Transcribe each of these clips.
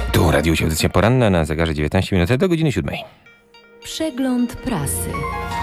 Tu Radio Audycja Poranna na zegarze 19 minut do godziny 7. Przegląd prasy.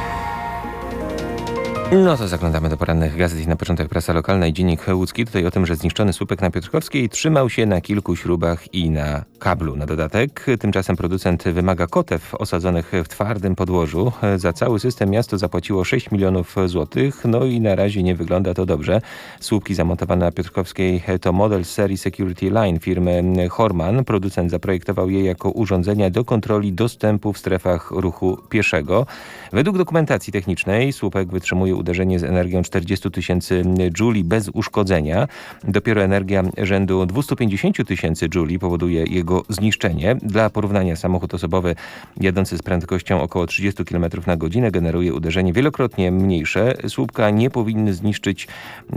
No to zaglądamy do porannych gazet i na początek prasa lokalna i Dziennik Łódzki. Tutaj o tym, że zniszczony słupek na Piotrkowskiej trzymał się na kilku śrubach i na kablu. Na dodatek tymczasem producent wymaga kotew osadzonych w twardym podłożu. Za cały system miasto zapłaciło 6 milionów złotych. No i na razie nie wygląda to dobrze. Słupki zamontowane na Piotrkowskiej to model z serii Security Line firmy Horman. Producent zaprojektował je jako urządzenia do kontroli dostępu w strefach ruchu pieszego. Według dokumentacji technicznej słupek wytrzymuje uderzenie z energią 40 tysięcy jouli bez uszkodzenia. Dopiero energia rzędu 250 tysięcy jouli powoduje jego zniszczenie. Dla porównania samochód osobowy jadący z prędkością około 30 km na godzinę generuje uderzenie wielokrotnie mniejsze. Słupka nie powinno zniszczyć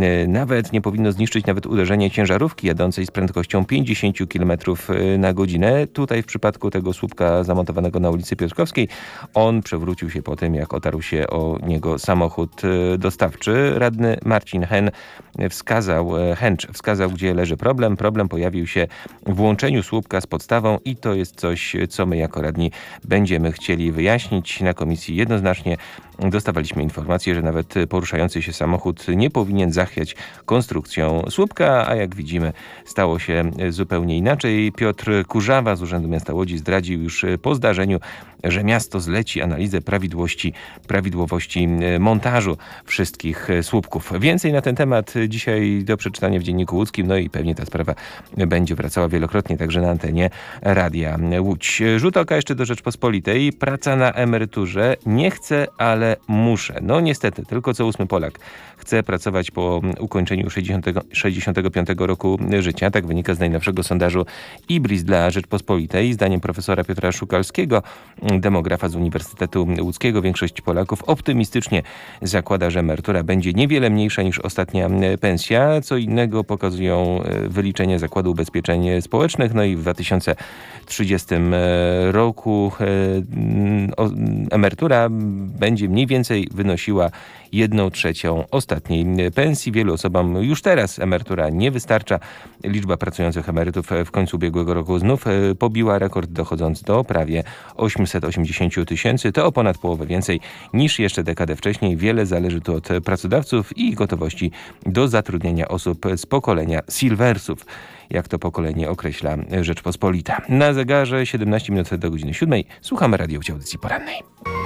nawet uderzenie ciężarówki jadącej z prędkością 50 km na godzinę. Tutaj w przypadku tego słupka zamontowanego na ulicy Piotrkowskiej on przewrócił się po tym, jak otarł się o niego samochód dostawczy. Radny Marcin Hęcz wskazał, gdzie leży problem. Problem pojawił się w łączeniu słupka z podstawą i to jest coś, co my jako radni będziemy chcieli wyjaśnić. Na komisji jednoznacznie dostawaliśmy informację, że nawet poruszający się samochód nie powinien zachwiać konstrukcją słupka, a jak widzimy stało się zupełnie inaczej. Piotr Kurzawa z Urzędu Miasta Łodzi zdradził już po zdarzeniu, że miasto zleci analizę prawidłowości montażu wszystkich słupków. Więcej na ten temat dzisiaj do przeczytania w Dzienniku Łódzkim, no i pewnie ta sprawa będzie wracała wielokrotnie także na antenie Radia Łódź. Rzut oka jeszcze do Rzeczpospolitej. Praca na emeryturze. Nie chcę, ale muszę. No niestety, tylko co 8 Polak chce pracować po ukończeniu 65 roku życia. Tak wynika z najnowszego sondażu IBRIS dla Rzeczpospolitej. Zdaniem profesora Piotra Szukalskiego, demografa z Uniwersytetu Łódzkiego, większość Polaków optymistycznie zakłada, że emerytura będzie niewiele mniejsza niż ostatnia pensja. Co innego pokazują wyliczenia Zakładu Ubezpieczeń Społecznych. No i w 2030 roku emerytura będzie mniej więcej wynosiła 1/3 ostatniej pensji. Wielu osobom już teraz emerytura nie wystarcza. Liczba pracujących emerytów w końcu ubiegłego roku znów pobiła rekord, dochodząc do prawie 880 tysięcy. To o ponad połowę więcej niż jeszcze dekadę wcześniej. Wiele zależy tu od pracodawców i ich gotowości do zatrudnienia osób z pokolenia Silversów, jak to pokolenie określa Rzeczpospolita. Na zegarze 17 minut do godziny 7. Słuchamy Radio Audycji Porannej.